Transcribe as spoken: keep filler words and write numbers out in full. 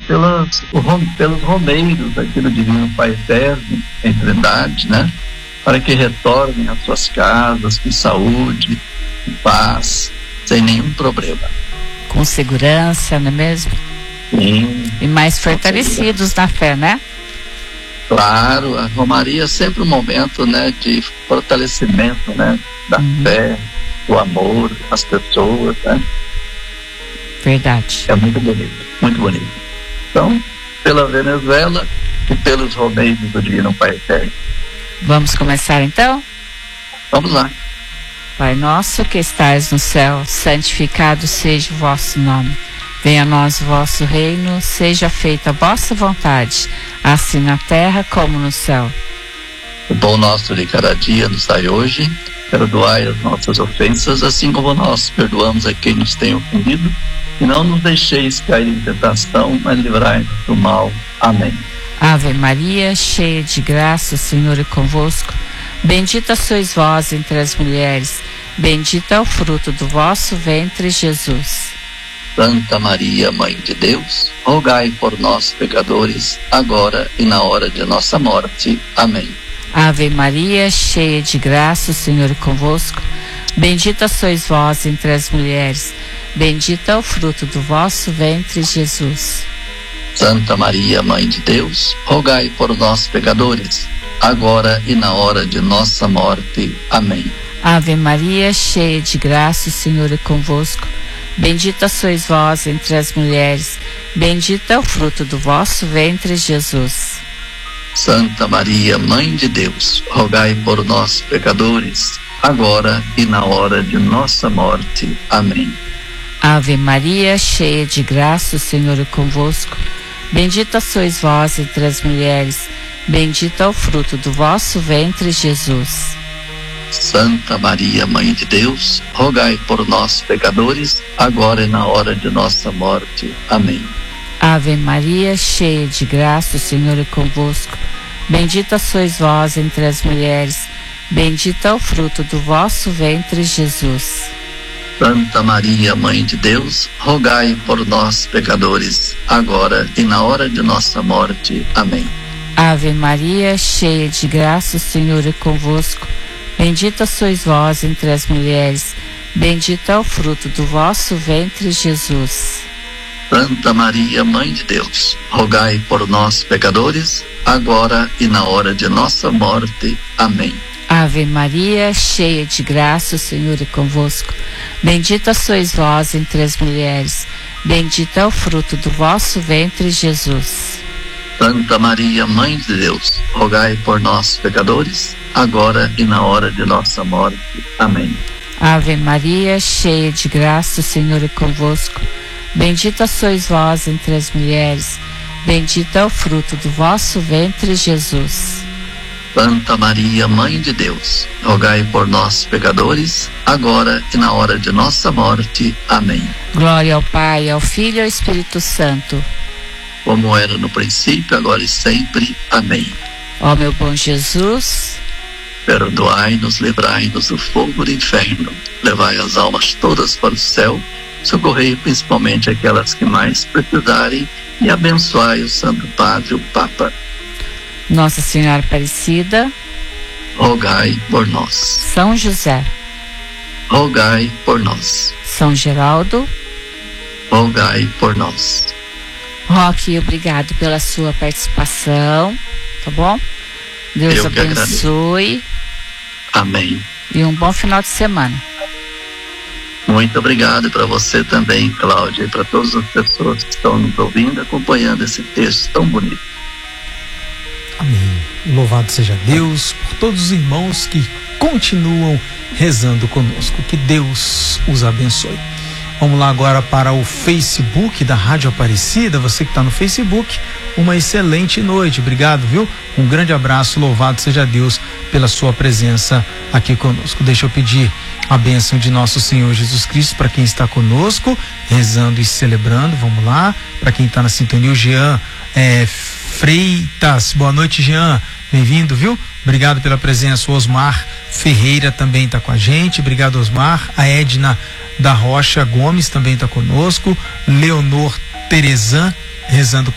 pelas, pelos romeiros aqui do Divino Pai Eterno, em Trindade, né? Para que retornem às suas casas com saúde, com paz, sem nenhum problema. Com segurança, não é mesmo? Sim. E mais fortalecidos na fé, né? Claro, a Romaria é sempre um momento, né, de fortalecimento, né, da uhum. fé, do amor, as pessoas, né? Verdade. É muito bonito, muito bonito. Então, pela Venezuela e pelos romeiros do Divino Pai Eterno. Vamos começar então? Vamos lá. Pai nosso que estais no céu, santificado seja o vosso nome. Venha a nós o vosso reino, seja feita a vossa vontade, assim na terra como no céu. O pão nosso de cada dia nos dai hoje, perdoai as nossas ofensas, assim como nós perdoamos a quem nos tem ofendido, e não nos deixeis cair em tentação, mas livrai-nos do mal. Amém. Ave Maria, cheia de graça, o Senhor é convosco. Bendita sois vós entre as mulheres, bendito é o fruto do vosso ventre, Jesus. Santa Maria, Mãe de Deus, rogai por nós, pecadores, agora e na hora de nossa morte. Amém. Ave Maria, cheia de graça, o Senhor é convosco. Bendita sois vós entre as mulheres, bendito é o fruto do vosso ventre, Jesus. Santa Maria, Mãe de Deus, rogai por nós, pecadores, agora e na hora de nossa morte. Amém. Ave Maria, cheia de graça, o Senhor é convosco. Bendita sois vós entre as mulheres, bendito é o fruto do vosso ventre, Jesus. Santa Maria, Mãe de Deus, rogai por nós, pecadores, agora e na hora de nossa morte. Amém. Ave Maria, cheia de graça, o Senhor é convosco. Bendita sois vós entre as mulheres, bendito é o fruto do vosso ventre, Jesus. Santa Maria, Mãe de Deus, rogai por nós, pecadores, agora e na hora de nossa morte. Amém. Ave Maria, cheia de graça, o Senhor é convosco. Bendita sois vós entre as mulheres, bendito é o fruto do vosso ventre, Jesus. Santa Maria, Mãe de Deus, rogai por nós, pecadores, agora e na hora de nossa morte. Amém. Ave Maria, cheia de graça, o Senhor é convosco. Bendita sois vós entre as mulheres, bendito é o fruto do vosso ventre, Jesus. Santa Maria, Mãe de Deus, rogai por nós, pecadores, agora e na hora de nossa morte. Amém. Ave Maria, cheia de graça, o Senhor é convosco. Bendita sois vós entre as mulheres, bendito é o fruto do vosso ventre, Jesus. Santa Maria, Mãe de Deus, rogai por nós, pecadores, agora e na hora de nossa morte. Amém. Ave Maria, cheia de graça, o Senhor é convosco. Bendita sois vós entre as mulheres, bendito é o fruto do vosso ventre, Jesus. Santa Maria, Mãe de Deus, rogai por nós, pecadores, agora e na hora de nossa morte. Amém. Glória ao Pai, ao Filho e ao Espírito Santo, como era no princípio, agora e sempre. Amém. Ó meu bom Jesus, perdoai-nos, livrai-nos do fogo do inferno, levai as almas todas para o céu, socorrei principalmente aquelas que mais precisarem e abençoai o Santo Padre, o Papa. Nossa Senhora Aparecida, rogai por nós. São José, rogai por nós. São Geraldo, rogai por nós. Roque, obrigado pela sua participação, tá bom? Deus Eu abençoe. Amém. E um bom final de semana. Muito obrigado para você também, Cláudia, e para todas as pessoas que estão nos ouvindo, acompanhando esse texto tão bonito. Amém. Louvado seja Deus por todos os irmãos que continuam rezando conosco. Que Deus os abençoe. Vamos lá agora para o Facebook da Rádio Aparecida. Você que está no Facebook, uma excelente noite. Obrigado, viu? Um grande abraço. Louvado seja Deus pela sua presença aqui conosco. Deixa eu pedir a bênção de nosso Senhor Jesus Cristo para quem está conosco, rezando e celebrando. Vamos lá. Para quem está na sintonia, o Jean é, Freitas. Boa noite, Jean. Bem-vindo, viu? Obrigado pela presença. O Osmar Ferreira também está com a gente. Obrigado, Osmar. A Edna da Rocha Gomes também está conosco. Leonor Terezan rezando